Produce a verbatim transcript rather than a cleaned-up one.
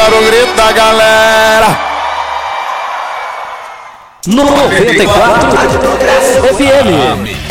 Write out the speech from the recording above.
quero o grito da galera. noventa e quatro F M.